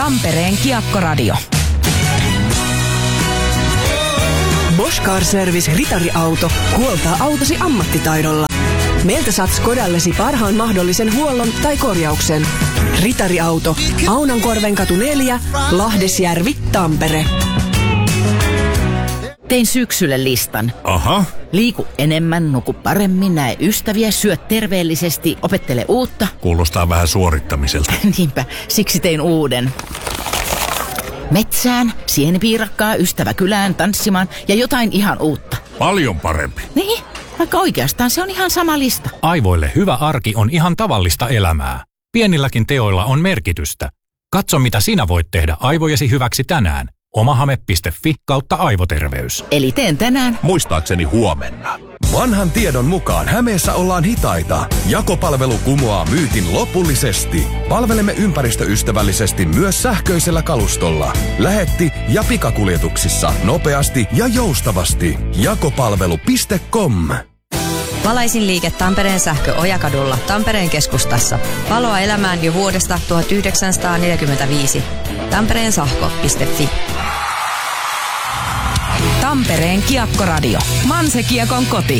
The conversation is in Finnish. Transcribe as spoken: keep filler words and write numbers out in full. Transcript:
Tampereen Kiekkoradio. Bosch Car Service Ritariauto huoltaa autosi ammattitaidolla. Meiltä saat Skodallesi parhaan mahdollisen huollon tai korjauksen. Ritariauto, Aunankorvenkatu neljä, Lahdesjärvi, Tampere. Tein syksylle listan. Aha. Liiku enemmän, nuku paremmin, näe ystäviä, syö terveellisesti, opettele uutta. Kuulostaa vähän suorittamiselta. Niinpä, siksi tein uuden. Metsään, sienipiirakkaa, ystävä kylään, tanssimaan ja jotain ihan uutta. Paljon parempi. Niin, vaikka oikeastaan se on ihan sama lista. Aivoille hyvä arki on ihan tavallista elämää. Pienilläkin teoilla on merkitystä. Katso, mitä sinä voit tehdä aivojesi hyväksi tänään. omahame piste fi kautta aivoterveys. Eli teen tänään. Muistaakseni huomenna. Vanhan tiedon mukaan Hämeessä ollaan hitaita. Jakopalvelu kumoaa myytin lopullisesti. Palvelemme ympäristöystävällisesti myös sähköisellä kalustolla. Lähetti- ja pikakuljetuksissa nopeasti ja joustavasti. Jakopalvelu piste com. Valaisin liike Tampereen sähkö Ojakadulla Tampereen keskustassa. Valoa elämään jo vuodesta tuhatyhdeksänsataaneljäkymmentäviisi. Tampereen sähkö piste fi. Tampereen Kiekkoradio. Manse Kiekon koti.